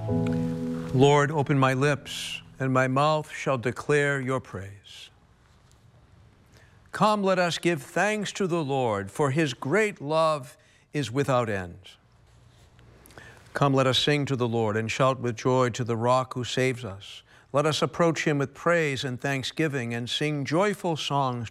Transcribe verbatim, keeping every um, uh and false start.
Lord, open my lips, and my mouth shall declare your praise. Come, let us give thanks to the Lord, for his great love is without end. Come, let us sing to the Lord and shout with joy to the rock who saves us. Let us approach him with praise and thanksgiving and sing joyful songs